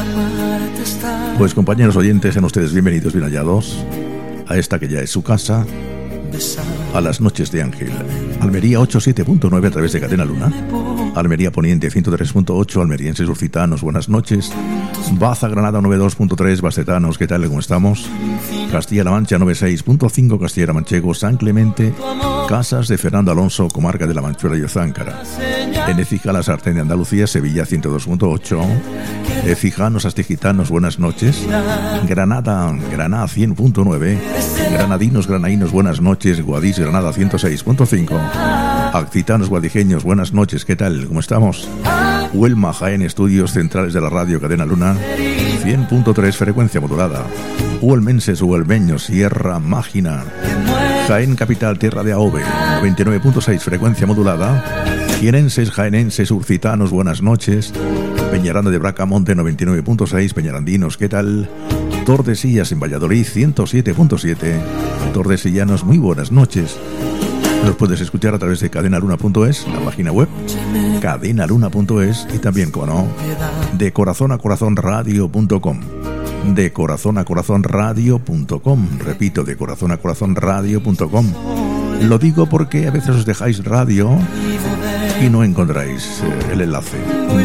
Pues compañeros oyentes, sean ustedes bienvenidos, bien hallados a esta que ya es su casa, a las noches de Ángel. Almería 87.9 a través de Cadena Luna, Almería Poniente 103.8, almerienses urcitanos, buenas noches. Baza Granada 92.3, bacetanos, ¿qué tal? ¿Cómo estamos? Castilla-La Mancha 96.5, Castilla-La Manchego, San Clemente, Casas de Fernando Alonso, comarca de La Manchuela y Ozáncara. En Écija, la Sartén de Andalucía, Sevilla 102.8, Ecijanos, Astigitanos, buenas noches. Granada 100.9, Granadinos, Granaínos, buenas noches. Guadix, Granada 106.5, Accitanos, Guadijeños, buenas noches, ¿qué tal? ¿Cómo estamos? Huelma, Jaén, estudios centrales de la radio Cadena Luna 100.3, frecuencia modulada. Huelmenses, huelmeños, Sierra Mágina. Jaén capital, tierra de Aove 99.6, frecuencia modulada. Jienenses, jaenenses, urcitanos, buenas noches. Peñaranda de Bracamonte 99.6, peñarandinos, ¿qué tal? Tordesillas en Valladolid 107.7, Tordesillanos, muy buenas noches. Los puedes escuchar a través de cadenaluna.es, la página web cadenaluna.es, y también, como no, de corazón a corazón radio.com. De corazón a corazón radio.com. Repito, de corazón a corazón radio.com. Lo digo porque a veces os dejáis radio y no encontráis el enlace.